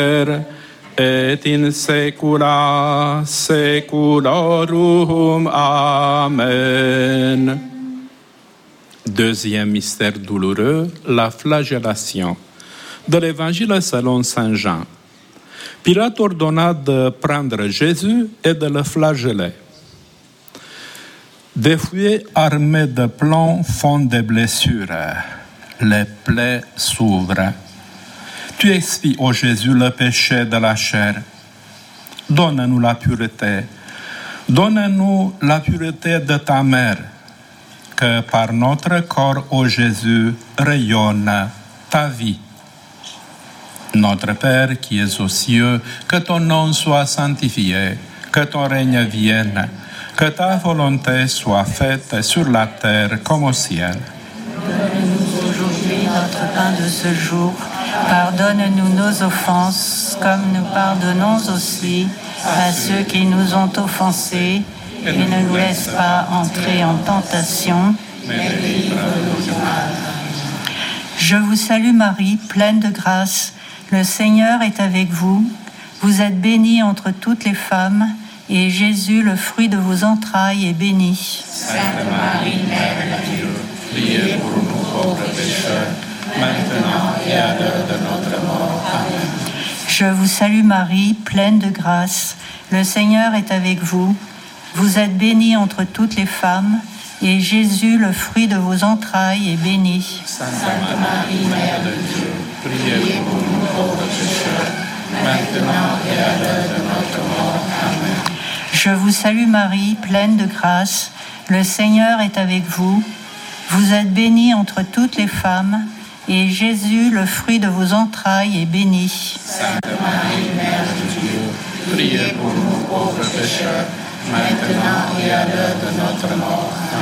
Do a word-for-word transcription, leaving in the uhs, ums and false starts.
et in saecula saeculorum. Amen. Deuxième mystère douloureux, la flagellation. De l'Évangile selon saint Jean. Pilate ordonna de prendre Jésus et de le flageller. Des fouets armés de plomb font des blessures. Les plaies s'ouvrent. Tu expies, ô Jésus, le péché de la chair. Donne-nous la pureté. Donne-nous la pureté de ta mère. Que par notre corps, ô Jésus, rayonne ta vie. Notre Père qui es aux cieux, que ton nom soit sanctifié, que ton règne vienne, que ta volonté soit faite sur la terre comme au ciel. Donne-nous aujourd'hui notre pain de ce jour. Pardonne-nous nos offenses, comme nous pardonnons aussi à ceux qui nous ont offensés, et ne nous laisse pas entrer en tentation, mais délivre-nous du mal. Je vous salue Marie, pleine de grâce. Le Seigneur est avec vous. Vous êtes bénie entre toutes les femmes, et Jésus, le fruit de vos entrailles, est béni. Sainte Marie, Mère de Dieu, priez pour nous pauvres pécheurs, maintenant et à l'heure de notre mort. Amen. Je vous salue Marie, pleine de grâce. Le Seigneur est avec vous. Vous êtes bénie entre toutes les femmes, et Jésus, le fruit de vos entrailles, est béni. Sainte Marie, Mère de Dieu, priez pour nous pauvres pécheurs, maintenant et à l'heure de notre mort. Amen. Je vous salue Marie, pleine de grâce. Le Seigneur est avec vous. Vous êtes bénie entre toutes les femmes, et Jésus, le fruit de vos entrailles, est béni. Sainte Marie, Mère de Dieu, priez pour nous pauvres pécheurs, maintenant et à l'heure de notre mort.